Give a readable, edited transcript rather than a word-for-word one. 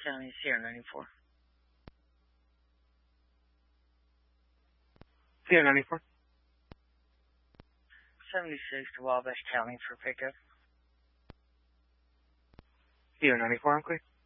County, Sierra 94. Sierra 94. 76 to Wabash County for pickup. Sierra 94, I'm clear.